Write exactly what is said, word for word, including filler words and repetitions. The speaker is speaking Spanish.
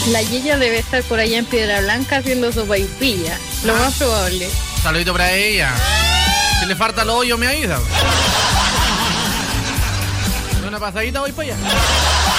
La Yeya debe estar por allá en Piedra Blanca haciendo sopaipilla. Lo Ah. más probable. Saludito para ella. Si le falta el hoyo, me avisa. Una pasadita, voy para allá.